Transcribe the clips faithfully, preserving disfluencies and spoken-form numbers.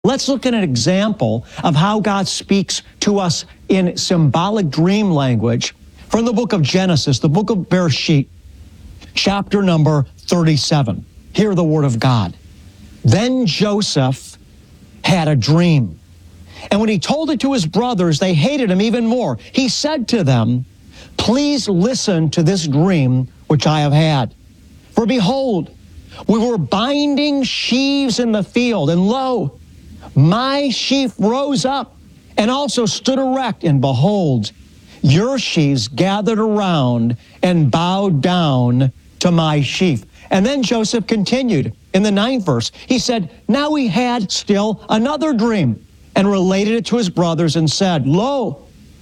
Let's look at an example of how God speaks to us in symbolic dream language from the book of Genesis, the book of Bereshit, chapter number thirty-seven. Hear the word of God. Then Joseph had a dream, and when he told it to his brothers, they hated him even more. He said to them, "Please listen to this dream which I have had. For behold, we were binding sheaves in the field, and lo, my sheaf rose up and also stood erect, and behold, your sheaves gathered around and bowed down to my sheaf." And then Joseph continued in the ninth verse. He said, "Now he had still another dream, and related it to his brothers and said, Lo,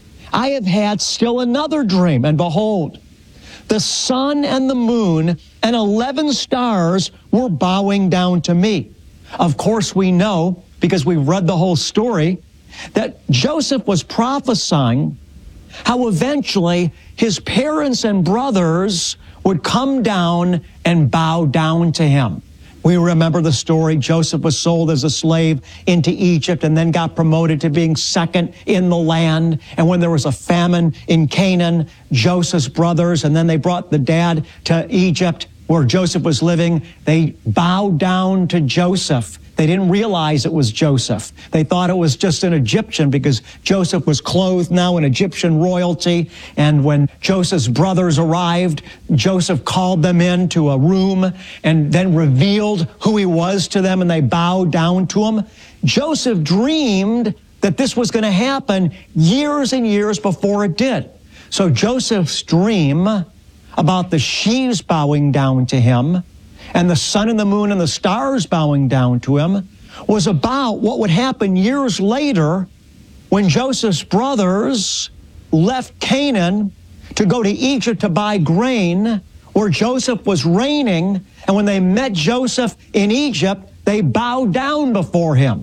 I have had still another dream, and behold, the sun and the moon and eleven stars were bowing down to me." Of course, we know, because we've read the whole story, that Joseph was prophesying how eventually his parents and brothers would come down and bow down to him. We remember the story. Joseph was sold as a slave into Egypt and then got promoted to being second in the land. And when there was a famine in Canaan, Joseph's brothers, and then they brought the dad to Egypt where Joseph was living, they bowed down to Joseph. They didn't realize it was Joseph. They thought it was just an Egyptian because Joseph was clothed now in Egyptian royalty. And when Joseph's brothers arrived, Joseph called them into a room and then revealed who he was to them, and they bowed down to him. Joseph dreamed that this was going to happen years and years before it did. So Joseph's dream about the sheaves bowing down to him and the sun and the moon and the stars bowing down to him was about what would happen years later when Joseph's brothers left Canaan to go to Egypt to buy grain, where Joseph was reigning. And when they met Joseph in Egypt, they bowed down before him.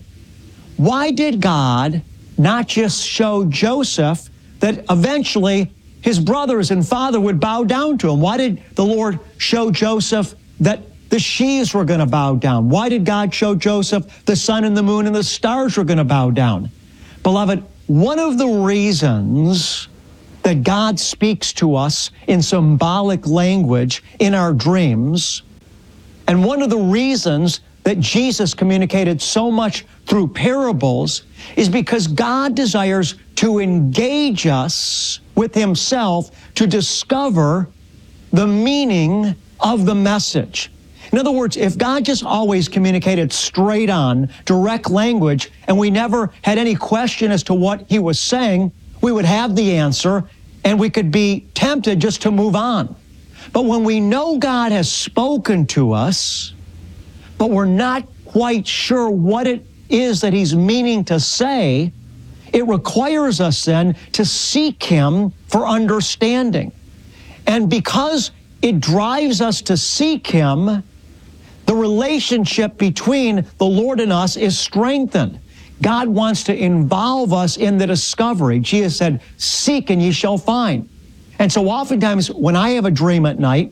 Why did God not just show Joseph that eventually his brothers and father would bow down to him? Why did the Lord show Joseph that the sheaves were going to bow down? Why did God show Joseph the sun and the moon and the stars were going to bow down? Beloved, one of the reasons that God speaks to us in symbolic language in our dreams, and one of the reasons that Jesus communicated so much through parables, is because God desires to engage us with himself to discover the meaning of the message. In other words, if God just always communicated straight on, direct language, and we never had any question as to what he was saying, we would have the answer and we could be tempted just to move on. But when we know God has spoken to us, but we're not quite sure what it is that he's meaning to say, it requires us then to seek him for understanding. And because it drives us to seek him, the relationship between the Lord and us is strengthened. God wants to involve us in the discovery. Jesus said, "Seek and ye shall find." And so oftentimes when I have a dream at night,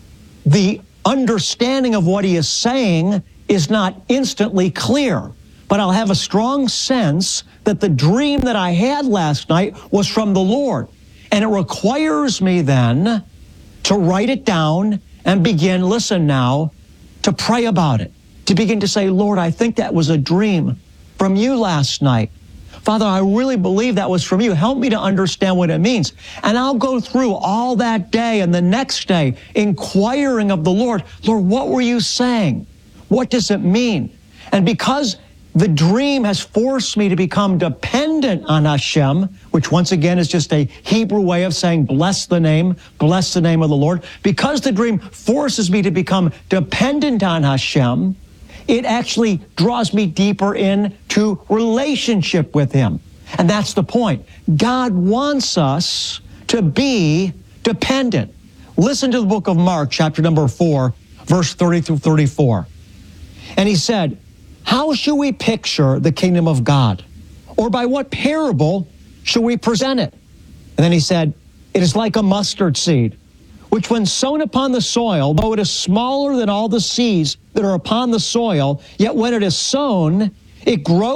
the understanding of what he is saying is not instantly clear, but I'll have a strong sense that the dream that I had last night was from the Lord. And it requires me then to write it down and begin, listen now, to pray about it, to begin to say, "Lord, I think that was a dream from you last night. Father, I really believe that was from you. Help me to understand what it means." And I'll go through all that day and the next day inquiring of the Lord, "Lord, what were you saying? What does it mean?" And because the dream has forced me to become dependent on Hashem, which once again is just a Hebrew way of saying bless the name, bless the name of the Lord. Because the dream forces me to become dependent on Hashem, it actually draws me deeper into relationship with him. And that's the point. God wants us to be dependent. Listen to the book of Mark, chapter number four, verse thirty through thirty-four. And he said, "How shall we picture the kingdom of God? Or by what parable shall we present it?" And then he said, "It is like a mustard seed, which when sown upon the soil, though it is smaller than all the seeds that are upon the soil, yet when it is sown, It grows